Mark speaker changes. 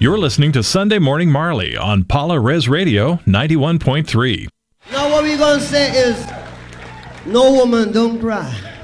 Speaker 1: You're listening to Sunday Morning Marley on Paula Res Radio 91.3.
Speaker 2: Now what we're going to say is, no woman don't cry.